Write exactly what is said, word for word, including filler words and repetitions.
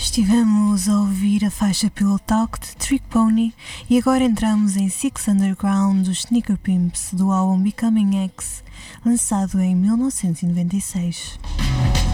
Estivemos a ouvir a faixa Pillow Talk de Trick Pony e agora entramos em Six Underground dos Sneaker Pimps do álbum Becoming X, lançado em mil novecentos e noventa e seis.